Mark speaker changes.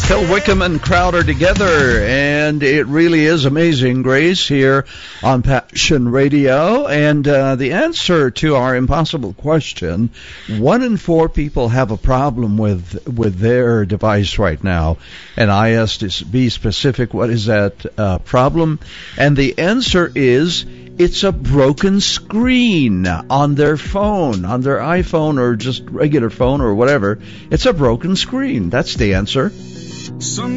Speaker 1: Phil Wickham and Crowder together, and it really is Amazing Grace here on Passion Radio. And the answer to our impossible question, 1 in 4 people have a problem with their device right now. And I asked to be specific, what is that problem? And the answer is, it's a broken screen on their phone, on their iPhone or just regular phone or whatever. It's a broken screen. That's the answer.